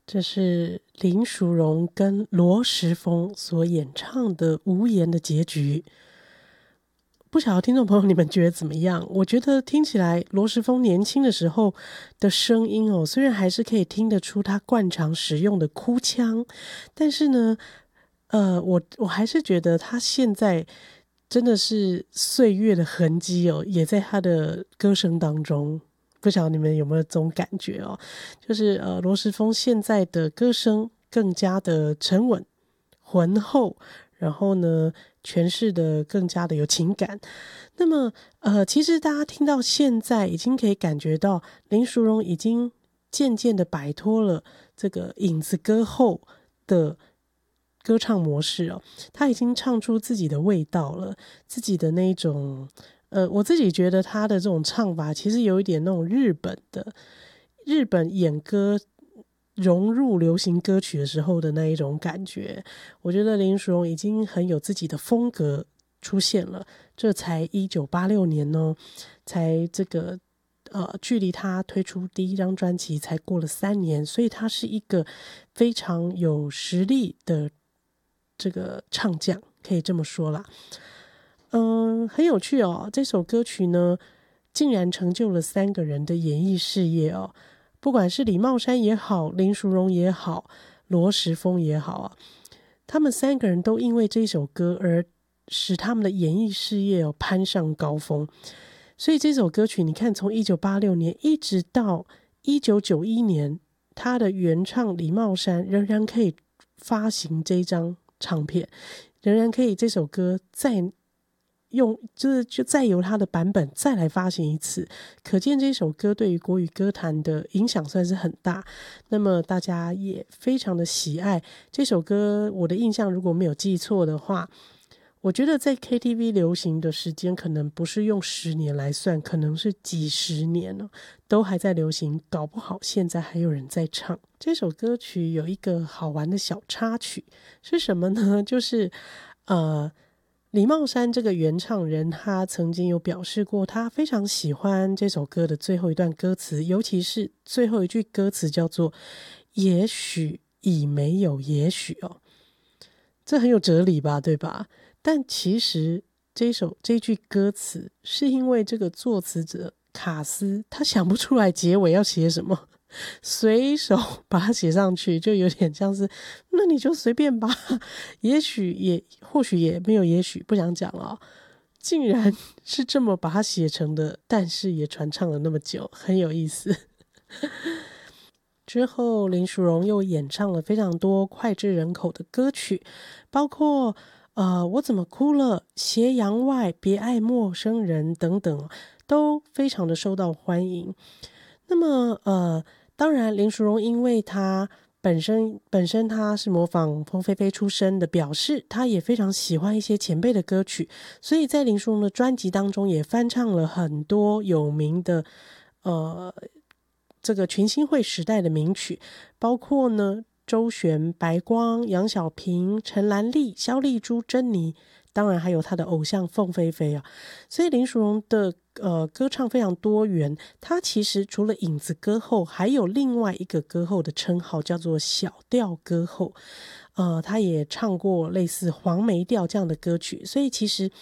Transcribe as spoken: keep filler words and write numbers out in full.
这是林淑荣跟罗时丰所演唱的《无言的结局》。不晓得听众朋友你们觉得怎么样？我觉得听起来罗时丰年轻的时候的声音哦，虽然还是可以听得出他惯常使用的哭腔，但是呢，呃，我我还是觉得他现在真的是岁月的痕迹哦，也在他的歌声当中。不晓得你们有没有这种感觉哦？就是呃，罗时丰现在的歌声更加的沉稳、浑厚，然后呢，诠释的更加的有情感。那么，呃，其实大家听到现在，已经可以感觉到林淑荣已经渐渐的摆脱了这个影子歌后的歌唱模式哦，他已经唱出自己的味道了，自己的那种。呃，我自己觉得他的这种唱法其实有一点那种日本的日本演歌融入流行歌曲的时候的那一种感觉。我觉得林淑荣已经很有自己的风格出现了，这才一九八六年哦，才这个呃，距离他推出第一张专辑才过了三年，所以他是一个非常有实力的这个唱将，可以这么说啦。嗯，很有趣哦。这首歌曲呢，竟然成就了三个人的演艺事业哦。不管是李茂山也好，林淑荣也好，罗时丰也好啊，他们三个人都因为这首歌而使他们的演艺事业哦攀上高峰。所以这首歌曲，你看，从一九八六年一直到一九九一年，他的原唱李茂山仍然可以发行这张唱片，仍然可以这首歌再用就是就再由他的版本再来发行一次，可见这首歌对于国语歌坛的影响算是很大。那么大家也非常的喜爱这首歌。我的印象如果没有记错的话，我觉得在 K T V 流行的时间可能不是用十年来算，可能是几十年了，都还在流行，搞不好现在还有人在唱。这首歌曲有一个好玩的小插曲是什么呢？就是呃李茂山这个原唱人，他曾经有表示过，他非常喜欢这首歌的最后一段歌词，尤其是最后一句歌词叫做"也许已没有也许"哦，这很有哲理吧，对吧？但其实这首这句歌词是因为这个作词者卡斯他想不出来结尾要写什么，随手把它写上去，就有点像是那你就随便吧，也许也或许也没有也许，不想讲了哦，竟然是这么把它写成的，但是也传唱了那么久，很有意思。之后林淑荣又演唱了非常多脍炙人口的歌曲，包括呃我怎么哭了、斜阳外、别爱陌生人等等，都非常的受到欢迎。那么呃当然林淑荣因为她本身本身她是模仿凤飞飞出身的，表示她也非常喜欢一些前辈的歌曲，所以在林淑荣的专辑当中也翻唱了很多有名的呃这个群星会时代的名曲，包括呢周璇、白光、杨小萍、陈兰丽、萧丽珠、珍妮，当然还有她的偶像凤飞飞啊。所以林淑荣的呃歌唱非常多元，她其实除了影子歌后，还有另外一个歌后的称号叫做小调歌后。呃，她也唱过类似黄梅调这样的歌曲，所以其实